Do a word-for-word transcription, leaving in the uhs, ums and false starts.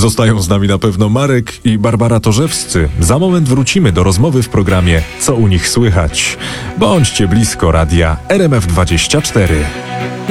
Zostają z nami na pewno Marek i Barbara Torzewscy. Za moment wrócimy do rozmowy w programie Co u nich słychać. Bądźcie blisko radia R M F dwadzieścia cztery.